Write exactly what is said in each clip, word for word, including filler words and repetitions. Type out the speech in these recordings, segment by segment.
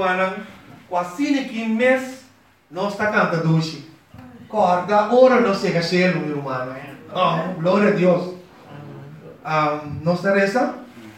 irmã, quase que mês, nós está cantando doce. Corda, ora não chega a ser, meu irmão. Oh, glória a Deus. Um, nós reza,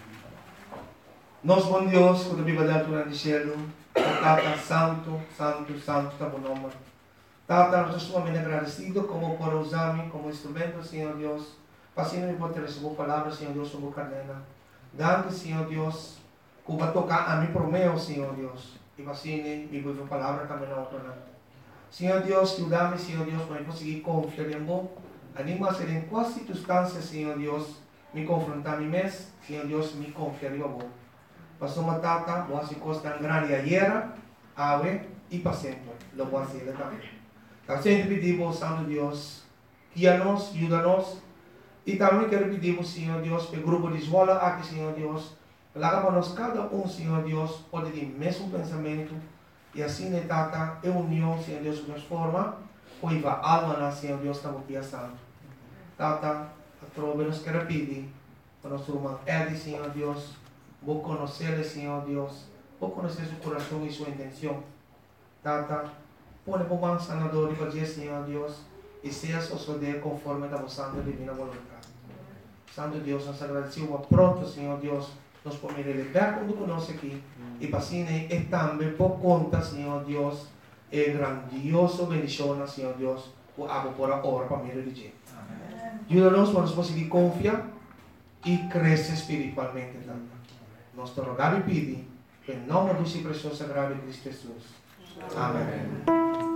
nós bom Deus, quando a Bíblia da altura de cielo, Tata Santo, Santo, Santo, está bom nome. Tata, nós estamos sumamente agradecidos como por usar-me como instrumento, Senhor Deus. Passando me por receber a palavra, Senhor Deus, sobre a cadena. Dando, Senhor Deus, que vai tocar a mim por meu, Senhor Deus. E passando me por a palavra também na outra. Senhor Deus, ajuda-me, Senhor Deus, para eu conseguir confiar em você. Anima a ser em quais circunstâncias, Senhor Deus, me confrontar a mim mesmo, Senhor Deus, me confiar em você. Passou uma tata, boa se costa grande ayer, ave e para sempre. Lo voy a hacer também. Então, sempre pedimos, Santo Deus, guia-nos, ajuda-nos. E também quero pedir, Senhor Deus, para o grupo de escola aqui, Senhor Deus, para que nós, cada um, Senhor Deus, pode ter o mesmo pensamento. E assim, né, tata, é união, Senhor Deus, de forma, pois a alma, Senhor Deus, está muito santo. Tata, a trova nos quer pedir, para nosso irmão Edi, Senhor Deus, vou conhecer, Senhor Deus, vou conhecer seu coração e sua intenção. Tata, põe para o bom sanador e fazer, Senhor Deus, e seja suceder conforme a vossa divina vontade. Santo Deus, nós agradecemos pronto, Senhor Deus, nos podemos libertar quando conosco aqui. E para assim, é também por conta, Senhor Deus, é grandioso bendição, Senhor Deus, o amo por a hora para a minha religião. Ajuda-nos para nós conseguir confiar e crescer espiritualmente também. Nós te rogamos e pedimos, em nome do seu precioso sagrado Cristo Jesus. Amém.